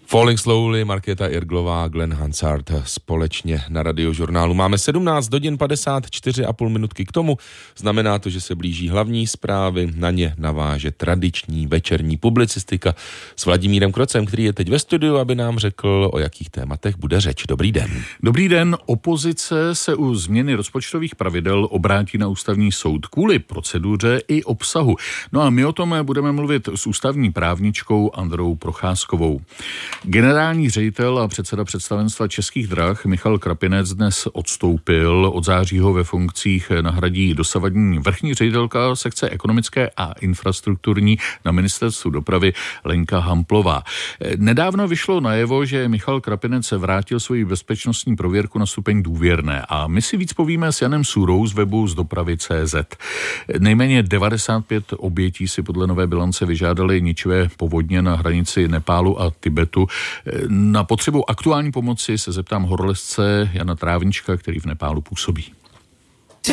Falling Slowly, Markéta Irglová, Glenn Hansard společně na Radiožurnálu. Máme 17 hodin 54,5 minutky k tomu. Znamená to, že se blíží hlavní zprávy, na ně naváže tradiční večerní publicistika s Vladimírem Krocem, který je teď ve studiu, aby nám řekl, o jakých tématech bude řeč. Dobrý den. Dobrý den. Opozice se u změny rozpočtových pravidel obrátí na ústavní soud kvůli proceduře i obsahu. No a my o tom budeme mluvit s ústavní právničkou Andreou Procházkovou. Generální ředitel a předseda představenstva Českých drah Michal Krapinec dnes odstoupil. Od září ho ve funkcích nahradí dosavadní vrchní ředitelka sekce ekonomické a infrastrukturní na ministerstvu dopravy Lenka Hamplová. Nedávno vyšlo najevo, že Michal Krapinec vrátil svoji bezpečnostní prověrku na stupeň důvěrné a my si víc povíme s Janem Sůrou z webu z dopravy.cz. Nejméně 95 obětí si podle nové bilance vyžádali ničivé povodně na hranici Nepálu a Tibetu. Na potřebu aktuální pomoci se zeptám horolezce Jana Trávnička, který v Nepálu působí.